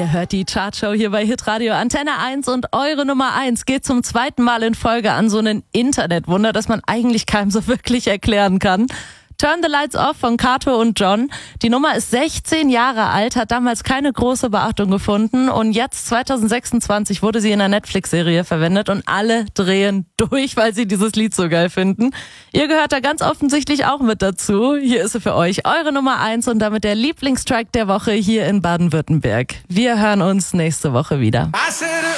Ihr hört die Chartshow hier bei Hitradio Antenne 1 und eure Nummer 1 geht zum zweiten Mal in Folge an so ein Internetwunder, das man eigentlich keinem so wirklich erklären kann. Turn the Lights Off von Kato und John. Die Nummer ist 16 Jahre alt, hat damals keine große Beachtung gefunden und jetzt 2026 wurde sie in einer Netflix-Serie verwendet und alle drehen durch, weil sie dieses Lied so geil finden. Ihr gehört da ganz offensichtlich auch mit dazu. Hier ist sie für euch, eure Nummer 1 und damit der Lieblingstrack der Woche hier in Baden-Württemberg. Wir hören uns nächste Woche wieder.